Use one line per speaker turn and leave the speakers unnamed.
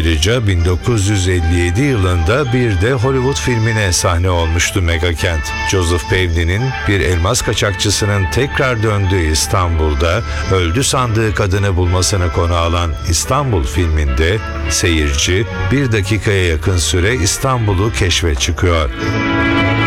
Ayrıca 1957 yılında bir de Hollywood filmine sahne olmuştu Megha Kent. Joseph Pavlin'in bir elmas kaçakçısının tekrar döndüğü İstanbul'da öldü sandığı kadını bulmasını konu alan İstanbul filminde seyirci bir dakikaya yakın süre İstanbul'u keşfe çıkıyor.